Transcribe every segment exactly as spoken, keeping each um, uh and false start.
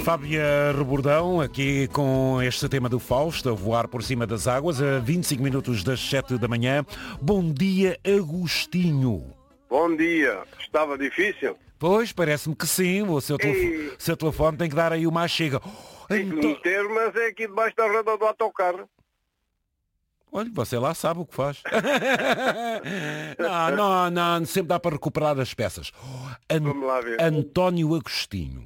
Fábia Rebordão, aqui com este tema do Fausto, a voar por cima das águas, a vinte e cinco minutos das sete da manhã. Bom dia, Agostinho. Bom dia. Estava difícil? Pois, parece-me que sim. O seu, telefone, E... seu telefone tem que dar aí uma chega. Tem que meter, mas é aqui debaixo da roda do autocarro. Olha, você lá sabe o que faz. não, não, não, sempre dá para recuperar as peças. An- Vamos lá ver. António Agostinho,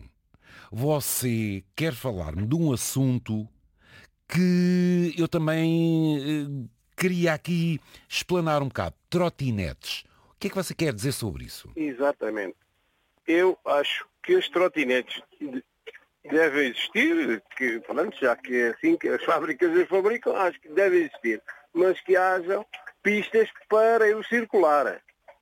você quer falar-me de um assunto que eu também eh, queria aqui explanar um bocado. Trotinetes. O que é que você quer dizer sobre isso? Exatamente. Eu acho que as trotinetes devem existir, que, pronto, já que é assim que as fábricas as fabricam, acho que devem existir, mas que hajam pistas para eu circular.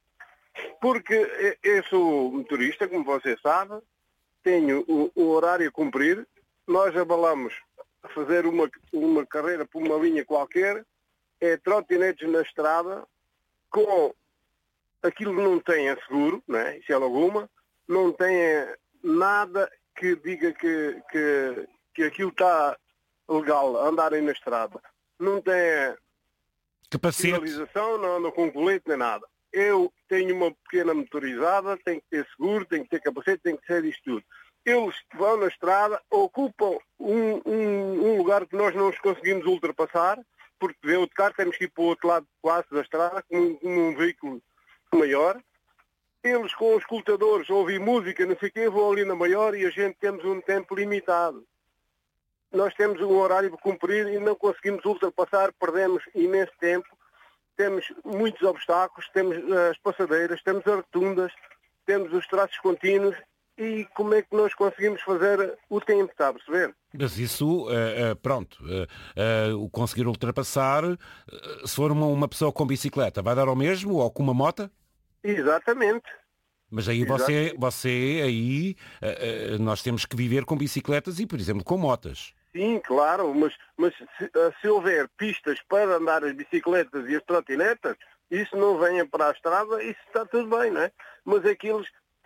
Porque eu sou motorista, como você sabe, tenho o, o horário a cumprir, nós abalamos a fazer uma, uma carreira por uma linha qualquer, é trotinetes na estrada, com aquilo que não tem seguro, né? Isso é alguma, não tem nada que diga que, que, que aquilo está legal, andarem na estrada. Não tem capacete, sinalização, não anda com colete nem nada. Eu tenho uma pequena motorizada, tenho que ter seguro, tenho que ter capacete, tenho que ser isto tudo. Eles vão na estrada, ocupam um, um, um lugar que nós não os conseguimos ultrapassar, porque vem outro carro, temos que ir para o outro lado quase da estrada, com um, um veículo maior. Eles com os escutadores ouvem música, não sei o quê, vão ali na maior e a gente temos um tempo limitado. Nós temos um horário para cumprir e não conseguimos ultrapassar, perdemos imenso tempo, temos muitos obstáculos, temos as passadeiras, temos as rotundas, temos os traços contínuos e como é que nós conseguimos fazer o tempo, está a perceber? Mas isso, uh, uh, pronto, uh, uh, o conseguir ultrapassar, uh, se for uma, uma pessoa com bicicleta, vai dar ao mesmo ou com uma moto? Exatamente. Mas aí você, você aí, uh, uh, nós temos que viver com bicicletas e, por exemplo, com motas. Sim, claro, mas, mas se, se houver pistas para andar as bicicletas e as trotinetas, isso não venha para a estrada, isso está tudo bem, não é? Mas aqueles,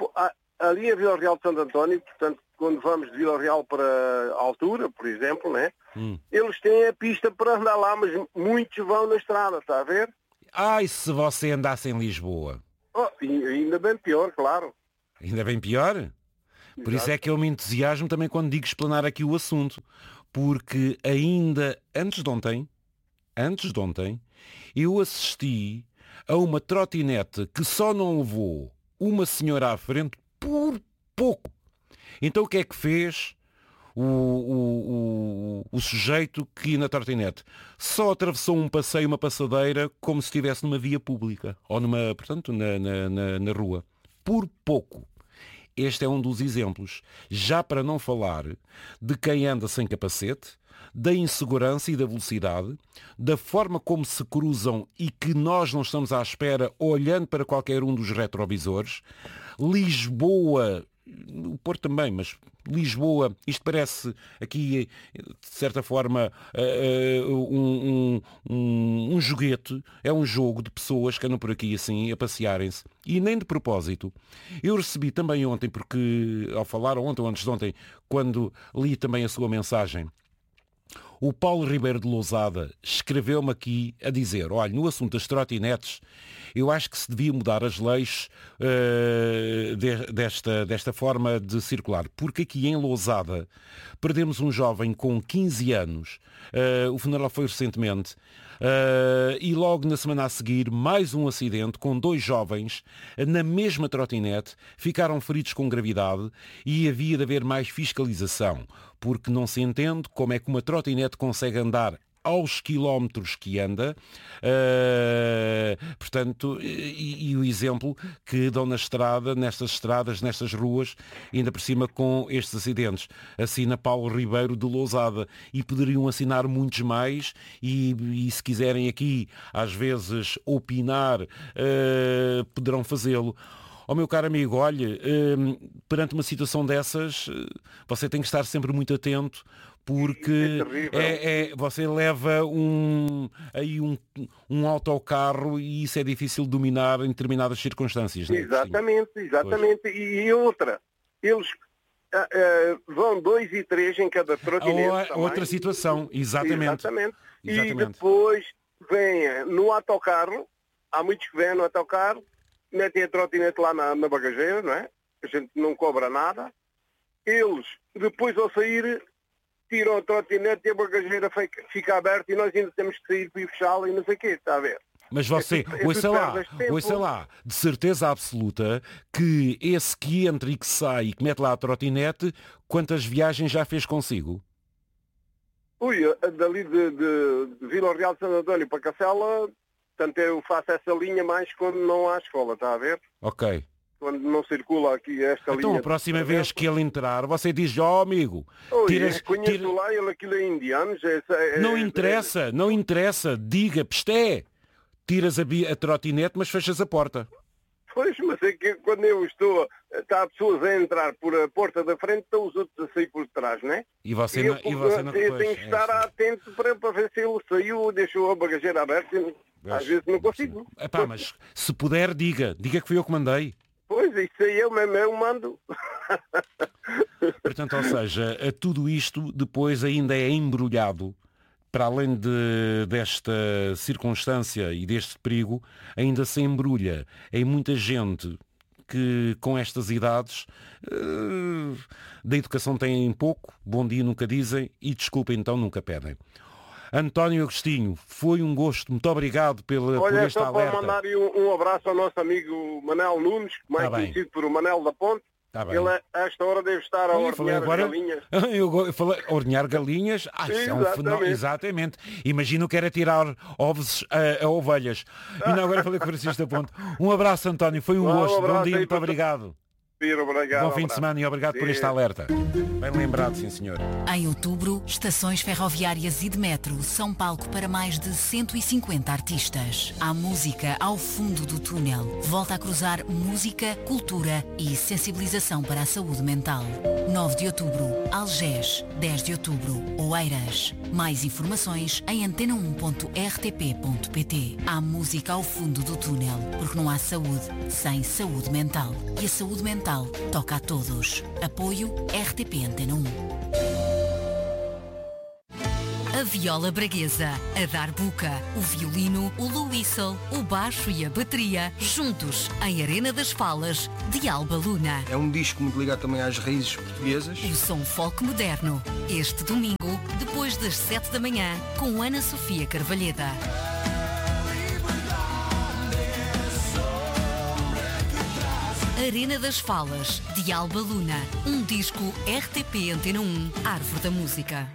ali a Vila Real de Santo António, portanto, quando vamos de Vila Real para a altura, por exemplo, né? Hum. Eles têm a pista para andar lá, mas muitos vão na estrada, está a ver? Ah, e se você andasse em Lisboa? Oh, ainda bem pior, claro. Ainda bem pior? Exato. Por isso é que eu me entusiasmo também quando digo explanar aqui o assunto. Porque ainda antes de ontem, antes de ontem, eu assisti a uma trotinete que só não levou uma senhora à frente por pouco. Então o que é que fez o, o, o, o sujeito que ia na trotinete? Só atravessou um passeio, uma passadeira, como se estivesse numa via pública, ou numa, portanto, na, na, na, na rua. Por pouco. Este é um dos exemplos, já para não falar de quem anda sem capacete, da insegurança e da velocidade, da forma como se cruzam e que nós não estamos à espera olhando para qualquer um dos retrovisores. Lisboa, o Porto também, mas Lisboa, isto parece aqui, de certa forma, um, um, um, um joguete, é um jogo de pessoas que andam por aqui assim, a passearem-se. E nem de propósito. Eu recebi também ontem, porque ao falar ontem ou antes de ontem, quando li também a sua mensagem, o Paulo Ribeiro de Lousada escreveu-me aqui a dizer, olha, no assunto das trotinetes, eu acho que se devia mudar as leis uh, de, desta, desta forma de circular, porque aqui em Lousada perdemos um jovem com quinze anos, uh, o funeral foi recentemente, uh, e logo na semana a seguir mais um acidente com dois jovens uh, na mesma trotinete, ficaram feridos com gravidade e havia de haver mais fiscalização, porque não se entende como é que uma trotinete consegue andar aos quilómetros que anda, uh, portanto, e, e o exemplo que dão na estrada, nestas estradas, nestas ruas, ainda por cima com estes acidentes. Assina Paulo Ribeiro de Lousada e poderiam assinar muitos mais e, e se quiserem aqui, às vezes, opinar, uh, poderão fazê-lo. Ó oh, meu caro amigo, olha, uh, perante uma situação dessas, uh, você tem que estar sempre muito atento, porque é, é, é, você leva um, aí um, um autocarro e isso é difícil de dominar em determinadas circunstâncias. Não é? Exatamente, exatamente. Pois. E outra, eles ah, ah, vão dois e três em cada trotinete. Ou, outra situação, exatamente. Exatamente. Exatamente. E depois vem no autocarro, há muitos que vêm no autocarro, metem a trotinete lá na, na bagageira, não é? A gente não cobra nada. Eles, depois ao sair, tiram a trotinete e a bagageira fica, fica aberta e nós ainda temos que sair para ir fechá-la e não sei o quê, está a ver? Mas você, é, ouça lá, ouça lá, de certeza absoluta que esse que entra e que sai e que mete lá a trotinete, quantas viagens já fez consigo? Ui, dali de, de, de Vila Real de Santo António para Cacela, portanto eu faço essa linha mais quando não há escola, está a ver? Ok. Quando não circula aqui esta então, linha. Então a próxima vez que ele entrar, você diz, ó oh, amigo, Oi, tiras, conheço tira... lá, ele aquilo é indianos. É, é, não é, interessa, é... não interessa, diga, pesté, tiras a, a trotinete, mas fechas a porta. Pois, mas é que quando eu estou, está pessoas a entrar por a porta da frente, estão os outros a sair por trás, não é? E você e não, eu, e você não eu tenho que é, estar é, atento para, para ver se ele saiu, deixou a bagageira aberta. E, às vezes não consigo. Epá, mas se puder, diga, diga que fui eu que mandei. Pois, isso aí eu mesmo eu mando. Portanto, ou seja, tudo isto depois ainda é embrulhado, para além de, desta circunstância e deste perigo, ainda se embrulha em muita gente que com estas idades uh, da educação têm pouco, bom dia nunca dizem e desculpa então nunca pedem. António Agostinho, foi um gosto, muito obrigado pela, Olha, por esta só alerta. para mandar um, um abraço ao nosso amigo Manel Nunes, mais tá conhecido por o Manel da Ponte. Tá bem. Ele a esta hora deve estar a ordenhar agora, as galinhas. Eu falei, ordenhar galinhas? Ah, isso é um fenómeno. Exatamente. Imagino que era tirar ovos a, a ovelhas. E não, agora falei com o Francisco da Ponte. Um abraço, António, foi um um gosto. Bom dia, muito para... obrigado. Obrigado, Bom fim de semana e obrigado sim. por este alerta. Bem lembrado, sim senhor. Em outubro, estações ferroviárias e de metro são palco para mais de cento e cinquenta artistas. Há música ao fundo do túnel. Volta a cruzar música, cultura e sensibilização para a saúde mental. nove de outubro, Algés. dez de outubro, Oeiras. Mais informações em antena um ponto r t p ponto p t. Há música ao fundo do túnel, porque não há saúde sem saúde mental. E a saúde mental toca a todos. Apoio R T P Antena um. A viola braguesa, a darbuca, o violino, o loiçel, o baixo e a bateria, juntos em Arena das Falas, de Alba Luna. É um disco muito ligado também às raízes portuguesas. O som folk moderno, este domingo, depois das sete da manhã, com Ana Sofia Carvalheda. Arena das Falas, de Alba Luna. Um disco R T P Antena um, Árvore da Música.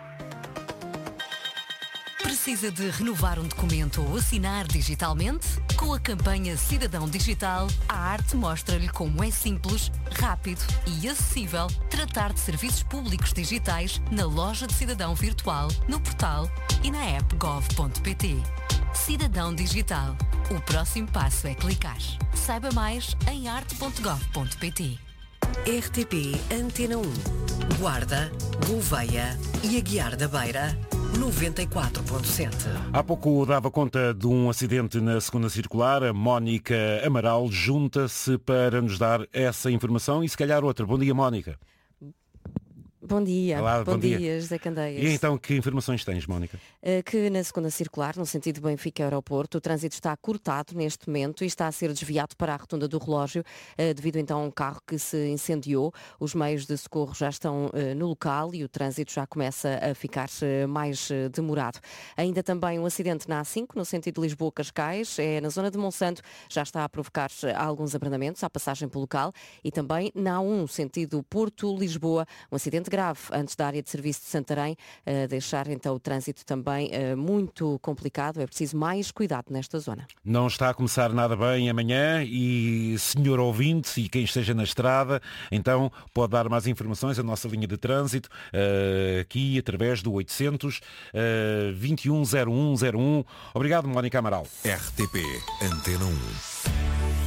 Precisa de renovar um documento ou assinar digitalmente? Com a campanha Cidadão Digital, a arte mostra-lhe como é simples, rápido e acessível tratar de serviços públicos digitais na loja de cidadão virtual, no portal e na app gov ponto p t. Cidadão Digital. O próximo passo é clicar. Saiba mais em arte ponto gov ponto p t. R T P Antena um. Guarda, Gouveia e Aguiar da Beira. noventa e quatro ponto sete. Há pouco dava conta de um acidente na segunda circular. A Mónica Amaral junta-se para nos dar essa informação e se calhar outra. Bom dia, Mónica. Bom dia, Olá, bom, bom dia, dia, José Candeias. E então, que informações tens, Mónica? Que na segunda circular, no sentido Benfica-Aeroporto, o trânsito está cortado neste momento e está a ser desviado para a rotunda do relógio, devido então a um carro que se incendiou. Os meios de socorro já estão no local e o trânsito já começa a ficar mais demorado. Ainda também um acidente na A cinco, no sentido Lisboa-Cascais, é na zona de Monsanto, já está a provocar alguns abrandamentos à passagem pelo local, e também na A um, sentido Porto-Lisboa, um acidente grave antes da área de serviço de Santarém, a deixar então o trânsito também muito complicado. É preciso mais cuidado nesta zona. Não está a começar nada bem amanhã e, senhor ouvinte e quem esteja na estrada, então pode dar mais informações à nossa linha de trânsito aqui através do oitocentos, vinte e um, zero um zero um. Obrigado, Mónica Amaral. R T P Antena um.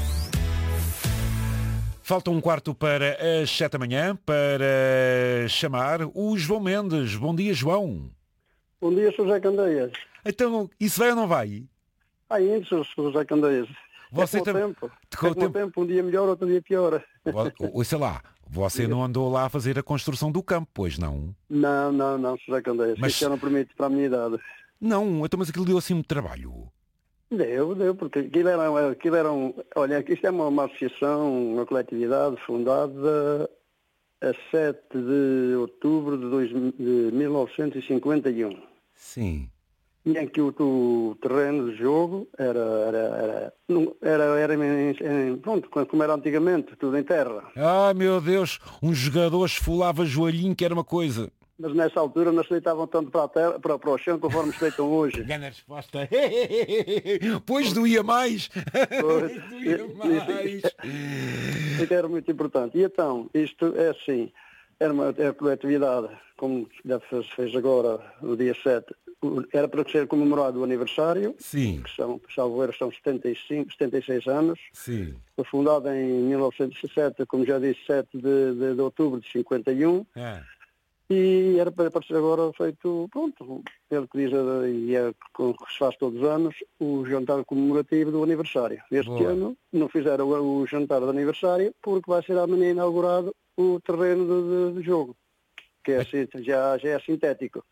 Falta um quarto para as sete da manhã para chamar o João Mendes. Bom dia, João. Bom dia, senhor José Candeias. Então, isso vai ou não vai? Vai indo, senhor José Candeias. Você é com tam... o tempo. Com é o tempo. tempo. Um dia melhor, outro dia pior. Ouça lá, Você não andou lá a fazer a construção do campo, pois não? Não, não, não, José Candeias. Mas- Isso já não permite para a minha idade. Não, então mas aquilo deu assim muito trabalho. Deu, deu, porque aquilo era, aquilo era um... Olha, isto é uma, uma associação, uma coletividade fundada a sete de outubro de, dois, de mil novecentos e cinquenta e um. Sim. E em que o, o terreno de jogo era, era, era, não- era, era em, em- pronto, como era antigamente, tudo em terra. Ai meu Deus, um jogador esfolava joelhinho que era uma coisa. Mas nessa altura não se deitavam tanto para, a terra, para, para o chão conforme se deitam hoje. Grande resposta. Pois doía mais. Pois, Doía mais. Isso era muito importante. E então, isto é assim, era uma é a coletividade, como se fez agora, no dia sete, era para ser comemorado o aniversário, Sim, que são, salvo erro, são setenta e cinco, setenta e seis anos. sim. Foi fundada em mil novecentos e sete, como já disse, sete de, de, de outubro de cinquenta e um. Ah, E era para ser agora feito, pronto, pelo que diz, a- e é com que se faz todos os anos, o jantar comemorativo do aniversário. Este Boa. ano não fizeram o, o jantar de aniversário porque vai ser amanhã inaugurado o terreno de, de- de jogo, que é, assim, já, já é sintético.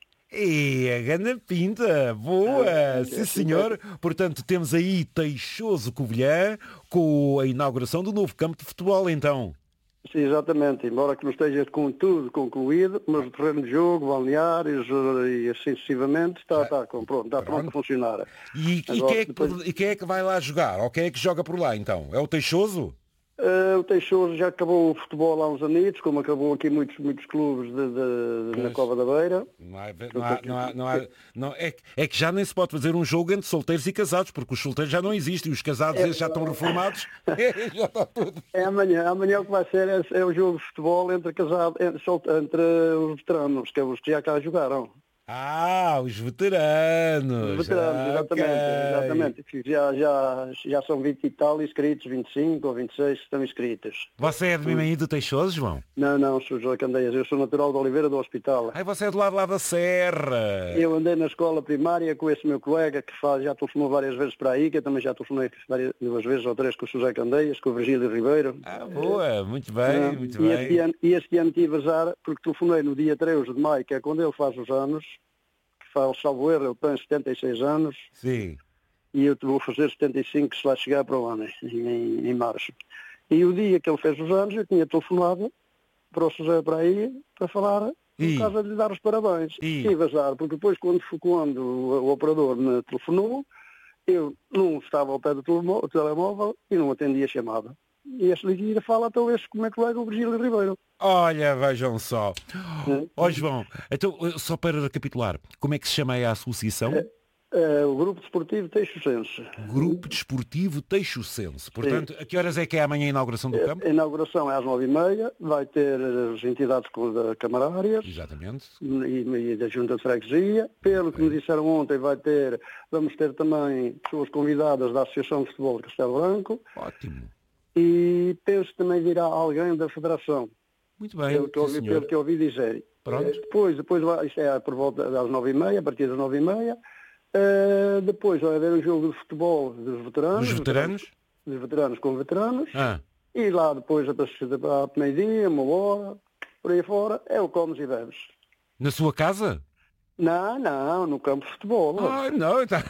E a grande pinta, boa, Ah, sim é senhor. Portanto, temos aí Teixoso Covilhã com a inauguração do novo campo de futebol, então. Sim, exatamente, embora que não esteja com tudo concluído, mas o terreno de jogo, balneários eh, e assim sucessivamente, está, está, com- pronto, está pronto a funcionar. E, e Agora, quem é que, depois- e quem é que vai lá jogar? Ou quem é que joga por lá, então? É o Teixoso? Eh, o Teixoso já acabou o futebol há uns anitos, como acabou aqui muitos, muitos clubes de, de- de- na Pois. Cova da Beira. Não há, não há, não há, não há- não- é, que- é que já nem se pode fazer um jogo entre solteiros e casados, porque os solteiros já não existem, e os casados É esses já estão reformados. Já está tudo. É amanhã, amanhã o que vai ser é, é o jogo de futebol entre, casado, entre, sol- entre os veteranos, que é os que já cá jogaram. Ah, os veteranos. Os veteranos, Ah, exatamente, ok. exatamente. Que Já, já, já são vinte e tal inscritos, vinte e cinco ou vinte e seis que estão inscritos. Você é de Mimaí do Teixoso, João? Não, não, sou José Candeias, eu sou natural de Oliveira do Hospital. Ai, você é do lado lá da Serra. Eu andei na escola primária com esse meu colega que faz, já telefonou várias vezes para aí, que eu também já telefonei várias, duas vezes ou três com o José Candeias, com o Virgílio Ribeiro. Ah, boa, muito bem, Ah, muito e, bem. este ano, e este ano tive azar, porque telefonei no dia três de maio, que é quando ele faz os anos, que faz, salvo erro, ele tem setenta e seis anos, Sim. e eu vou fazer setenta e cinco, que se vai chegar para o ano, em, em março. E o dia que ele fez os anos, eu tinha telefonado para o José para aí, para falar, E? por causa de lhe dar os parabéns. E? Tive azar, porque depois quando, quando o, o operador me telefonou, eu não estava ao pé do telemo- do telemóvel e não atendi a chamada. E este liga fala então esse como é que vai o Virgílio Ribeiro. Olha, vejam só. Hum. Ó João, então, só para recapitular, como é que se chama aí a associação? É, o Grupo Desportivo Teixosense. Grupo Desportivo Teixocense. Portanto, a que horas é que é amanhã a inauguração do campo? A inauguração é às nove e meia, vai ter as entidades com- da Camarárias Exatamente. e, e da Junta de Freguesia. Pelo que me disseram ontem, vai ter, vamos ter também pessoas convidadas da Associação de Futebol de Castelo Branco Ótimo. e penso que também virá alguém da Federação, Muito bem, pelo que, eu sim, ouvi, senhor. pelo que eu ouvi dizer. Pronto. Eh, Depois, depois vai, isto é por volta das nove e meia, a partir das nove e meia. Eh, depois vai haver um jogo de futebol dos veteranos. Os veteranos? Dos veteranos com veteranos. Ah, E lá depois, a meio-dia, uma hora, por aí fora, é o comes e bebes. na sua casa? Não, não, no campo de futebol. Ah, não, tá.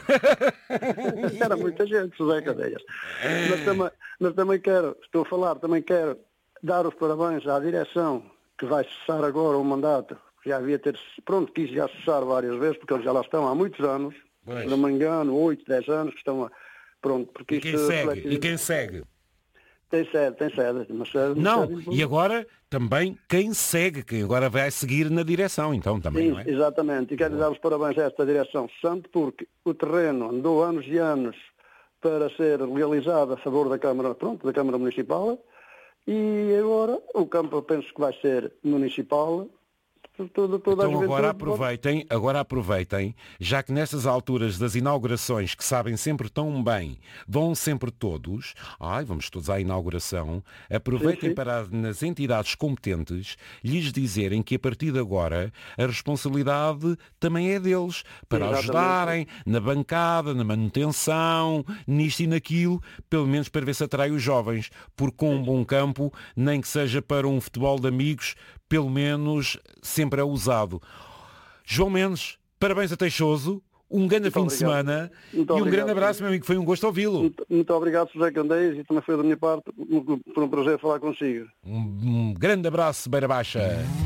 Era muita gente, José Cadeias. Mas também, mas também quero, estou a falar, também quero dar os parabéns à direção que vai cessar agora o mandato. Já havia ter, pronto, quis já cessar várias vezes, porque eles já lá estão há muitos anos. Pois. Se não me engano, oito, dez anos que estão a... Pronto, porque E quem isto segue? reflete- E quem segue? Tem sede, tem sede. Mas sede Não, sede- e agora também quem segue, quem agora vai seguir na direção, então também, Sim, não é? exatamente. E quero dar os parabéns a esta direção santo, porque o terreno andou anos e anos para ser legalizado a favor da Câmara, pronto, da Câmara Municipal, e agora o campo eu penso que vai ser municipal, toda, toda Então a agora juventude. aproveitem, agora aproveitem, já que nessas alturas das inaugurações, que sabem sempre tão bem, vão sempre todos, ai, vamos todos à inauguração, aproveitem Sim, sim. para nas entidades competentes lhes dizerem que a partir de agora a responsabilidade também é deles, para Exatamente. ajudarem na bancada, na manutenção, nisto e naquilo, pelo menos para ver se atrai os jovens, porque com um bom campo, nem que seja para um futebol de amigos, pelo menos sempre é usado. João Mendes, parabéns a Teixoso, um grande Muito fim de obrigado. semana Muito e um obrigado, grande abraço, sim. meu amigo, foi um gosto ouvi-lo. Muito, muito obrigado, José Candeias, e também foi da minha parte, por um prazer falar consigo. Um, um grande abraço, Beira Baixa.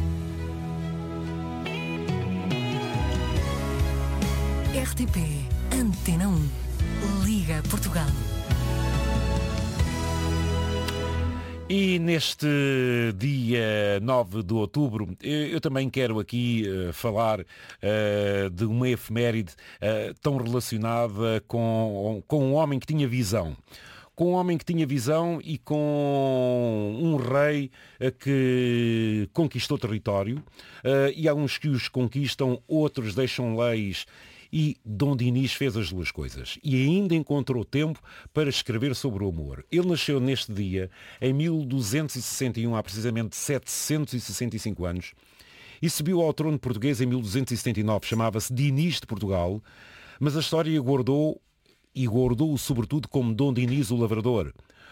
R T P Antena um. Liga Portugal. E neste dia nove de outubro, eu, eu também quero aqui uh, falar uh, de uma efeméride uh, tão relacionada com, com um homem que tinha visão. Com um homem que tinha visão e com um rei uh, que conquistou território, uh, e há uns que os conquistam, outros deixam leis. E Dom Dinis fez as duas coisas e ainda encontrou tempo para escrever sobre o amor. Ele nasceu neste dia, em mil duzentos e sessenta e um, há precisamente setecentos e sessenta e cinco anos, e subiu ao trono português em mil duzentos e setenta e nove. Chamava-se Dinis de Portugal, mas a história guardou e guardou-o sobretudo como Dom Dinis o Lavrador.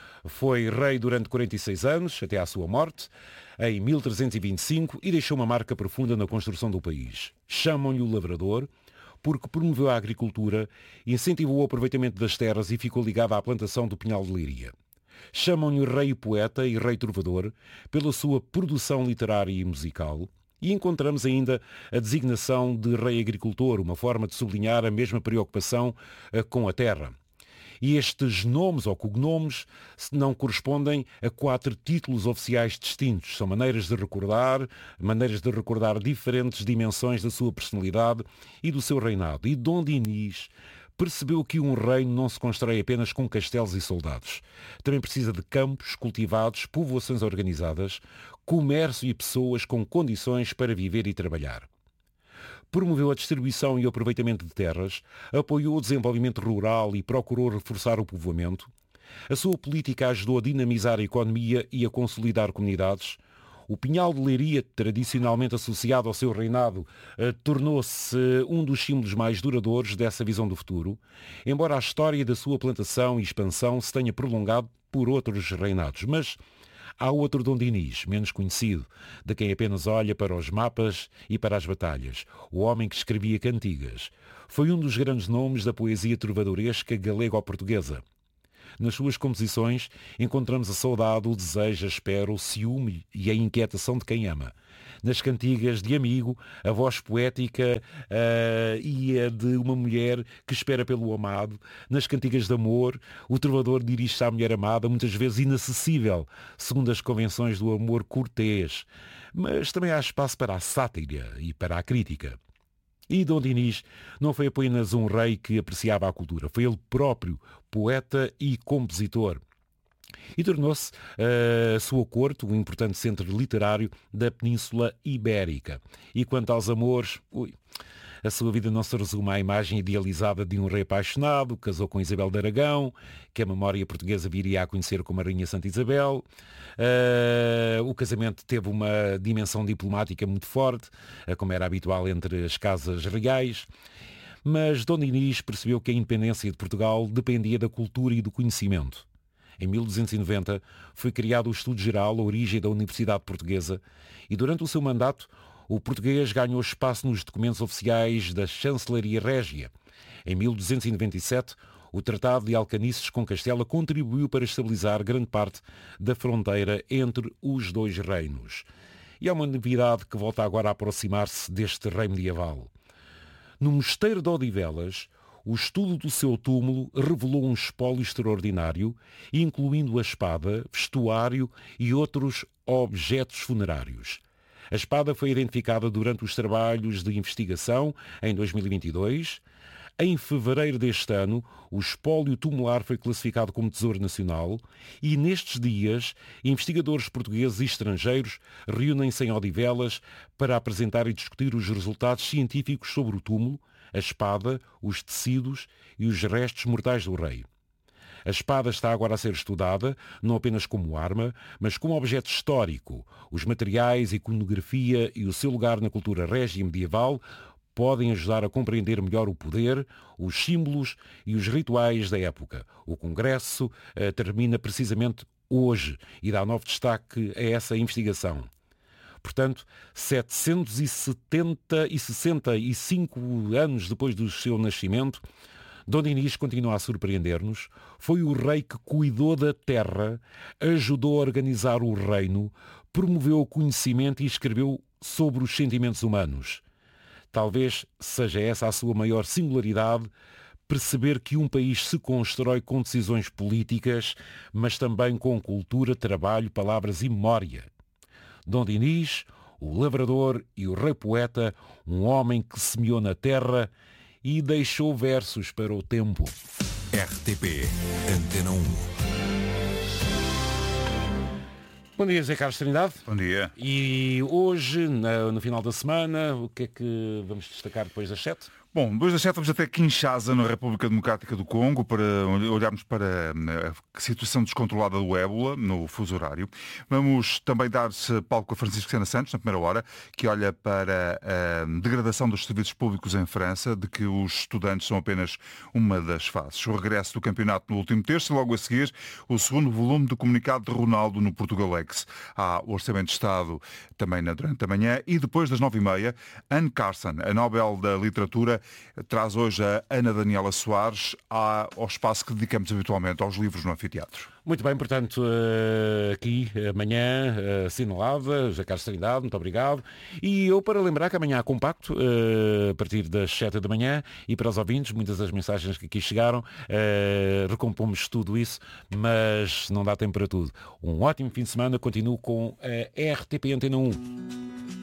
Foi rei durante quarenta e seis anos, até à sua morte, em mil trezentos e vinte e cinco, e deixou uma marca profunda na construção do país. Chamam-lhe o Lavrador porque promoveu a agricultura, incentivou o aproveitamento das terras e ficou ligado à plantação do pinhal de Leiria. Chamam-lhe rei poeta e rei trovador pela sua produção literária e musical, e encontramos ainda a designação de rei agricultor, uma forma de sublinhar a mesma preocupação com a terra. E estes nomes ou cognomes não correspondem a quatro títulos oficiais distintos. São maneiras de recordar, maneiras de recordar diferentes dimensões da sua personalidade e do seu reinado. E Dom Dinis percebeu que um reino não se constrói apenas com castelos e soldados. Também precisa de campos cultivados, povoações organizadas, comércio e pessoas com condições para viver e trabalhar. Promoveu a distribuição e o aproveitamento de terras, apoiou o desenvolvimento rural e procurou reforçar o povoamento. A sua política ajudou a dinamizar a economia e a consolidar comunidades. O pinhal de Leiria, tradicionalmente associado ao seu reinado, eh, tornou-se um dos símbolos mais duradouros dessa visão do futuro, embora a história da sua plantação e expansão se tenha prolongado por outros reinados. Mas há outro Dom Dinis, menos conhecido, de quem apenas olha para os mapas e para as batalhas, o homem que escrevia cantigas. Foi um dos grandes nomes da poesia trovadoresca galego-portuguesa. Nas suas composições encontramos a saudade, o desejo, a espera, o ciúme e a inquietação de quem ama. Nas cantigas de amigo, a voz poética uh, e a de uma mulher que espera pelo amado. Nas cantigas de amor, o trovador dirige-se à mulher amada, muitas vezes inacessível, segundo as convenções do amor cortês. Mas também há espaço para a sátira e para a crítica. E Dom Dinis não foi apenas um rei que apreciava a cultura, foi ele próprio poeta e compositor. E tornou-se a uh, sua corte um importante centro literário da Península Ibérica. E quanto aos amores, ui, a sua vida não se resume à imagem idealizada de um rei apaixonado, casou com Isabel de Aragão, que a memória portuguesa viria a conhecer como a Rainha Santa Isabel. Uh, o casamento teve uma dimensão diplomática muito forte, uh, como era habitual entre as casas reais. Mas Dom Dinis percebeu que a independência de Portugal dependia da cultura e do conhecimento. Em mil duzentos e noventa foi criado o Estudo Geral, a origem da Universidade Portuguesa, e durante o seu mandato o português ganhou espaço nos documentos oficiais da Chancelaria Régia. Em mil duzentos e noventa e sete, o Tratado de Alcanices com Castela contribuiu para estabilizar grande parte da fronteira entre os dois reinos. E há uma novidade que volta agora a aproximar-se deste rei medieval. No Mosteiro de Odivelas, o estudo do seu túmulo revelou um espólio extraordinário, incluindo a espada, vestuário e outros objetos funerários. A espada foi identificada durante os trabalhos de investigação em dois mil e vinte e dois. Em fevereiro deste ano, o espólio tumular foi classificado como Tesouro Nacional e, nestes dias, investigadores portugueses e estrangeiros reúnem-se em Odivelas para apresentar e discutir os resultados científicos sobre o túmulo, a espada, os tecidos e os restos mortais do rei. A espada está agora a ser estudada, não apenas como arma, mas como objeto histórico. Os materiais, a iconografia e o seu lugar na cultura régia e medieval podem ajudar a compreender melhor o poder, os símbolos e os rituais da época. O Congresso eh, termina precisamente hoje e dá novo destaque a essa investigação. Portanto, setecentos e setenta e sessenta e cinco anos depois do seu nascimento, Dom Dinis continua a surpreender-nos. Foi o rei que cuidou da terra, ajudou a organizar o reino, promoveu o conhecimento e escreveu sobre os sentimentos humanos. Talvez seja essa a sua maior singularidade, perceber que um país se constrói com decisões políticas, mas também com cultura, trabalho, palavras e memória. Dom Dinis, o lavrador e o rei poeta, um homem que semeou na terra e deixou versos para o tempo. R T P Antena um. Bom dia, Zé Carlos Trindade. Bom dia. E hoje, no, no final da semana, o que é que vamos destacar depois das sete? Bom, depois das sete vamos até Kinshasa, na República Democrática do Congo, para olharmos para a situação descontrolada do ébola no fuso horário. Vamos também dar-se palco a Francisco Sena Santos, na primeira hora, que olha para a degradação dos serviços públicos em França, de que os estudantes são apenas uma das fases. O regresso do campeonato no último terço e logo a seguir o segundo volume do comunicado de Ronaldo no Portugalex. Há o Orçamento de Estado também na, durante a manhã e depois das nove e meia, Anne Carson, a Nobel da Literatura, traz hoje a Ana Daniela Soares ao espaço que dedicamos habitualmente aos livros no anfiteatro. Muito bem, portanto, aqui amanhã assinalada, José Carlos Trindade, muito obrigado. E eu para lembrar que amanhã há compacto, a partir das sete da manhã, e para os ouvintes, muitas das mensagens que aqui chegaram, recompomos tudo isso, mas não dá tempo para tudo. Um ótimo fim de semana, continuo com a R T P Antena um.